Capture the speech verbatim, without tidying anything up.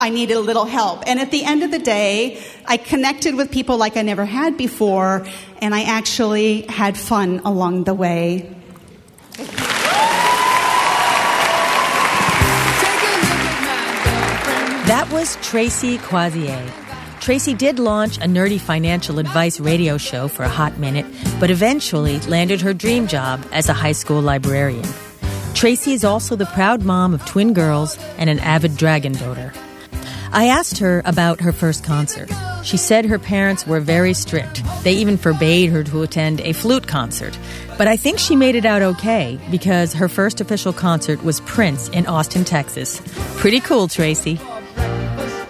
I needed a little help. And at the end of the day, I connected with people like I never had before, and I actually had fun along the way. That was Tracy Crozier. Tracy did launch a nerdy financial advice radio show for a hot minute, but eventually landed her dream job as a high school librarian. Tracy is also the proud mom of twin girls and an avid dragon boater. I asked her about her first concert. She said her parents were very strict. They even forbade her to attend a flute concert. But I think she made it out okay because her first official concert was Prince in Austin, Texas. Pretty cool, Tracy.